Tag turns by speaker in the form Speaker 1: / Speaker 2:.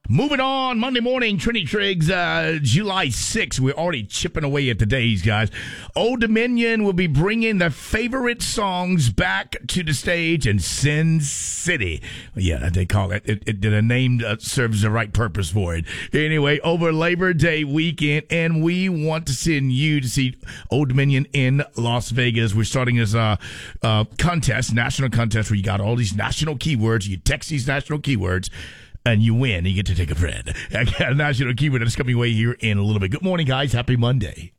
Speaker 1: Moving on, Monday morning, Trinity Triggs, July 6th. We're already chipping away at the days, guys. Old Dominion will be bringing their favorite songs back to the stage in Sin City. Yeah, they call it. The name serves the right purpose for it. Anyway, over Labor Day weekend, and we want to send you to see Old Dominion in Las Vegas. We're starting this contest, national contest, where you got all these national keywords. You text these national keywords, and you win. You get to take a friend. I got a national keyword that's coming away here in a little bit. Good morning, guys. Happy Monday.